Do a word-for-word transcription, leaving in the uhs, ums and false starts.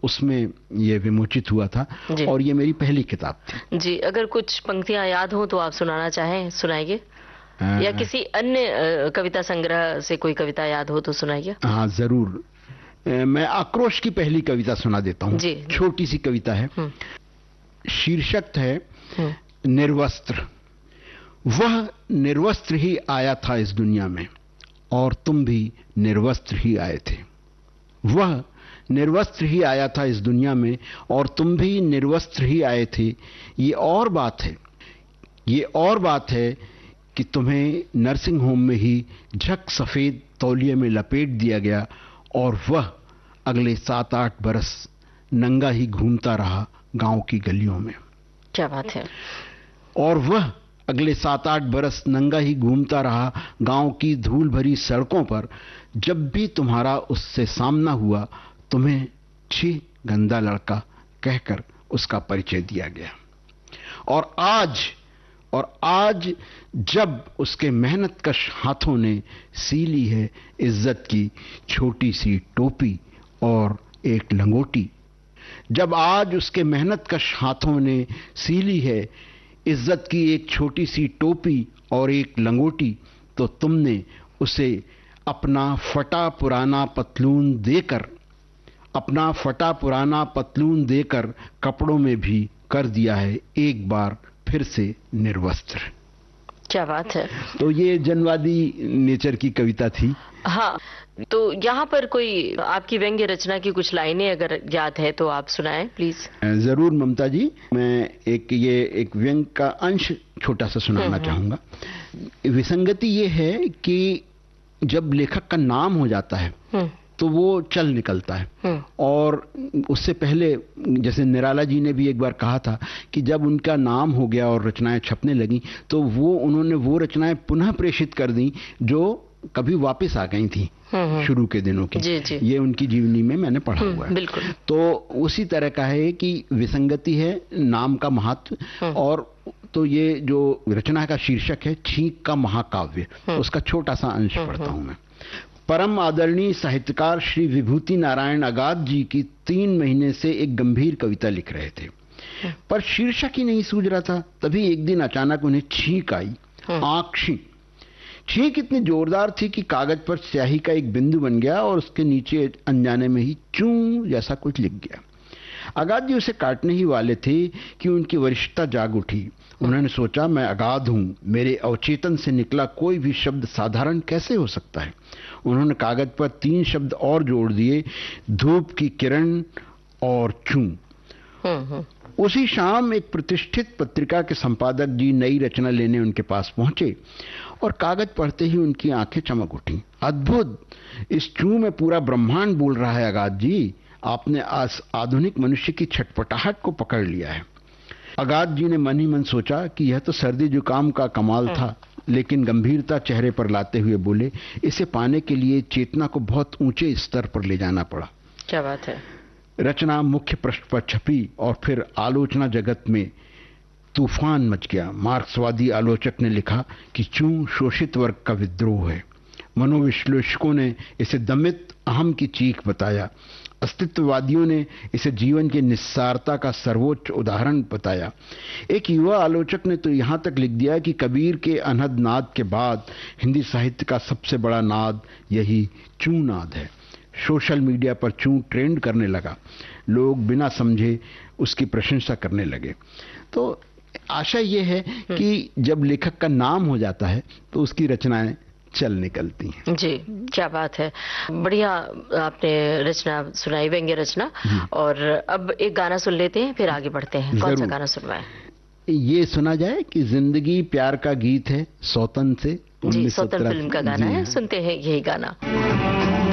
उसमें ये विमोचित हुआ था और ये मेरी पहली किताब थी। जी, अगर कुछ पंक्तियां याद हो तो आप सुनाना चाहें, सुनाइए। या किसी अन्य कविता संग्रह से कोई कविता याद हो तो सुनाइए। हाँ जरूर, मैं आक्रोश की पहली कविता सुना देता हूँ। छोटी सी कविता है, शीर्षक है निर्वस्त्र। वह निर्वस्त्र ही आया था इस दुनिया में और तुम भी निर्वस्त्र ही आए थे। वह निर्वस्त्र ही आया था इस दुनिया में और तुम भी निर्वस्त्र ही आए थे। ये और बात है, ये और बात है कि तुम्हें नर्सिंग होम में ही झक सफेद तौलिए में लपेट दिया गया और वह अगले सात आठ बरस नंगा ही घूमता रहा गांव की गलियों में। क्या बात है। और वह अगले सात आठ बरस नंगा ही घूमता रहा गांव की धूल भरी सड़कों पर। जब भी तुम्हारा उससे सामना हुआ तुम्हें छी गंदा लड़का कहकर उसका परिचय दिया गया। और आज और आज जब उसके मेहनतकश हाथों ने सी ली है इज्जत की छोटी सी टोपी और एक लंगोटी, जब आज उसके मेहनतकश हाथों ने सी ली है इज्जत की एक छोटी सी टोपी और एक लंगोटी, तो तुमने उसे अपना फटा पुराना पतलून देकर अपना फटा पुराना पतलून देकर कपड़ों में भी कर दिया है एक बार फिर से निर्वस्त्र। क्या बात है। तो ये जनवादी नेचर की कविता थी। हाँ, तो यहाँ पर कोई आपकी व्यंग्य रचना की कुछ लाइनें अगर याद है तो आप सुनाएं प्लीज। जरूर ममता जी, मैं एक ये एक व्यंग का अंश छोटा सा सुनाना चाहूंगा। विसंगति ये है कि जब लेखक का नाम हो जाता है तो वो चल निकलता है। और उससे पहले जैसे निराला जी ने भी एक बार कहा था कि जब उनका नाम हो गया और रचनाएं छपने लगी तो वो उन्होंने वो रचनाएं पुनः प्रेषित कर दी जो कभी वापस आ गई थी शुरू के दिनों की। जी, जी। ये उनकी जीवनी में मैंने पढ़ा हुआ है। बिल्कुल। तो उसी तरह का है कि विसंगति है नाम का महत्व। और तो ये जो रचना का शीर्षक है छींक का महाकाव्य, उसका छोटा सा अंश पढ़ता हूं मैं। परम आदरणीय साहित्यकार श्री विभूति नारायण अगाध जी की तीन महीने से एक गंभीर कविता लिख रहे थे, पर शीर्षक ही नहीं सूझ रहा था। तभी एक दिन अचानक उन्हें छींक आई, आंख छींक। छींक इतनी जोरदार थी कि कागज पर स्याही का एक बिंदु बन गया और उसके नीचे अनजाने में ही चूं जैसा कुछ लिख गया। अगाध जी उसे काटने ही वाले थे कि उनकी वरिष्ठता जाग उठी। उन्होंने सोचा, मैं अगाध हूं, मेरे अवचेतन से निकला कोई भी शब्द साधारण कैसे हो सकता है। उन्होंने कागज पर तीन शब्द और जोड़ दिए, धूप की किरण और चूं। उसी शाम एक प्रतिष्ठित पत्रिका के संपादक जी नई रचना लेने उनके पास पहुंचे और कागज पढ़ते ही उनकी आंखें चमक उठी। अद्भुत, इस चूं में पूरा ब्रह्मांड बोल रहा है अगाध जी। आपने आज आधुनिक मनुष्य की छटपटाहट को पकड़ लिया है। अगाध जी ने मन ही मन सोचा कि यह तो सर्दी जुकाम का कमाल था, लेकिन गंभीरता चेहरे पर लाते हुए बोले, इसे पाने के लिए चेतना को बहुत ऊंचे स्तर पर ले जाना पड़ा। क्या बात है। रचना मुख्य पृष्ठ पर छपी और फिर आलोचना जगत में तूफान मच गया। मार्क्सवादी आलोचक ने लिखा कि चूं शोषित वर्ग का विद्रोह है। मनोविश्लेषकों ने इसे दमित अहम की चीख बताया। अस्तित्ववादियों ने इसे जीवन की निस्सारता का सर्वोच्च उदाहरण बताया। एक युवा आलोचक ने तो यहां तक लिख दिया कि कबीर के अनहद नाद के बाद हिंदी साहित्य का सबसे बड़ा नाद यही चूं नाद है। सोशल मीडिया पर चूं ट्रेंड करने लगा, लोग बिना समझे उसकी प्रशंसा करने लगे। तो आशा यह है कि जब लेखक का नाम हो जाता है तो उसकी रचनाएं चल निकलती हैं। जी, क्या बात है। बढ़िया आपने रचना सुनाई, व्यंग्य रचना। और अब एक गाना सुन लेते हैं, फिर आगे बढ़ते हैं। कौन सा गाना सुनवाएं? ये सुना जाए कि जिंदगी प्यार का गीत है, सौतन से। जी, सौतन फिल्म का गाना है, सुनते हैं यही गाना।